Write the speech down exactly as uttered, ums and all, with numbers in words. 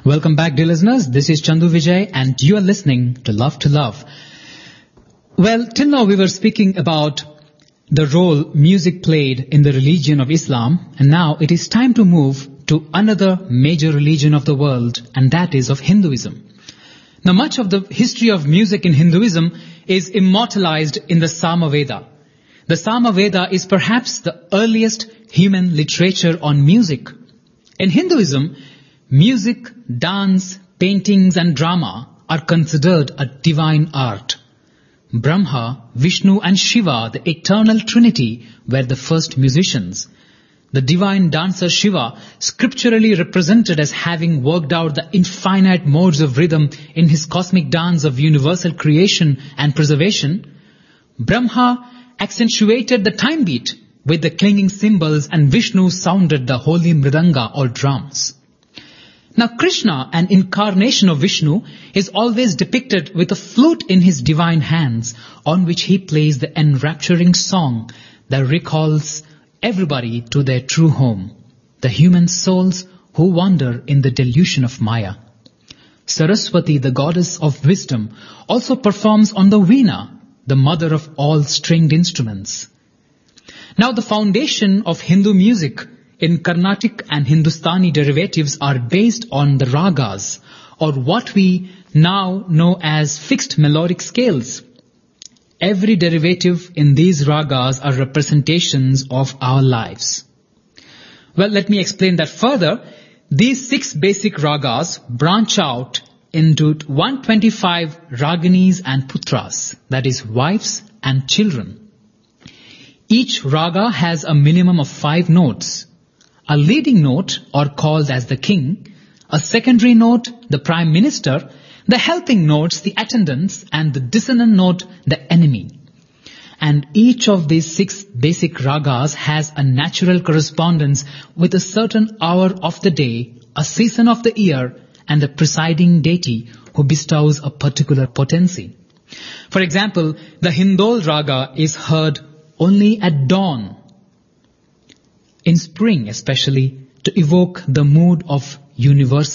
Welcome back, dear listeners. This is Chandu Vijay and you are listening to Love to Love. Well, till now we were speaking about the role music played in the religion of Islam, and now it is time to move to another major religion of the world, and that is of Hinduism. Now, much of the history of music in Hinduism is immortalized in the Samaveda. The Samaveda is perhaps the earliest human literature on music. In Hinduism, music, dance, paintings and drama are considered a divine art. Brahma, Vishnu and Shiva, the eternal trinity, were the first musicians. The divine dancer Shiva, scripturally represented as having worked out the infinite modes of rhythm in his cosmic dance of universal creation and preservation. Brahma accentuated the time beat with the clanging cymbals, and Vishnu sounded the holy mridanga or drums. Now Krishna, an incarnation of Vishnu, is always depicted with a flute in his divine hands, on which he plays the enrapturing song that recalls everybody to their true home, the human souls who wander in the delusion of Maya. Saraswati, the goddess of wisdom, also performs on the veena, the mother of all stringed instruments. Now the foundation of Hindu music in Carnatic and Hindustani derivatives are based on the ragas, or what we now know as fixed melodic scales. Every derivative in these ragas are representations of our lives. Well, let me explain that further. These six basic ragas branch out into one hundred twenty-five raginis and putras, that is wives and children. Each raga has a minimum of five notes. A leading note, or called as the king, a secondary note, the prime minister, the helping notes, the attendants, and the dissonant note, the enemy. And each of these six basic ragas has a natural correspondence with a certain hour of the day, a season of the year, and the presiding deity who bestows a particular potency. For example, the Hindol raga is heard only at dawn, in spring especially, to evoke the mood of universal